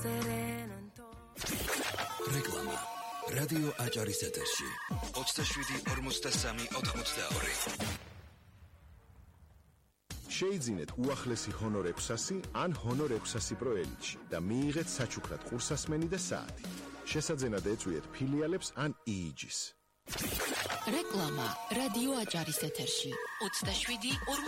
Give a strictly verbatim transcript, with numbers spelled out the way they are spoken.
რეკლამა რადიო აჭარის ეთერში ოცდაშვიდი ორმოცდასამი ოთხმოცდაორი შეიძინეთ უახლესი ჰონორ ექვსასი ან ჰონორ ექვსასი პრო ელიტში და მიიღეთ საჩუქრად ყურსასმენი და საათი. შესაძენად ეწვიეთ ფილიალებს ან იიჯის. რეკლამა რადიო აჭარის ეთერში ოცდაშვიდი